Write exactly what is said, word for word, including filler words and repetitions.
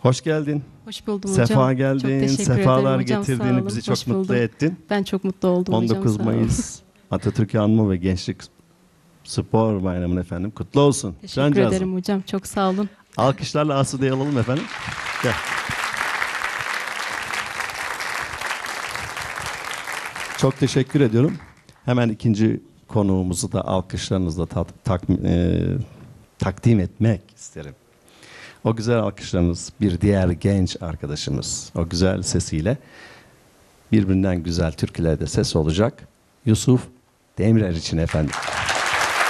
Hoş geldin. Hoş buldum hocam. Sefa geldin, çok sefalar hocam, getirdin, bizi çok Hoş mutlu buldum. ettin. Ben çok mutlu oldum on hocam. dokuz sağ olun. Mayıs Atatürk Anma ve Gençlik Spor Bayramı'nın efendim kutlu olsun. Teşekkür Cancağızım. ederim hocam. Çok sağ olun. Alkışlarla Asude'yi alalım efendim. Gel. Çok teşekkür ediyorum. Hemen ikinci konuğumuzu da alkışlarınızla ta tak e takdim etmek isterim. O güzel alkışlarınız bir diğer genç arkadaşımız. O güzel sesiyle birbirinden güzel türkülerde ses olacak. Yusuf Demirer için efendim.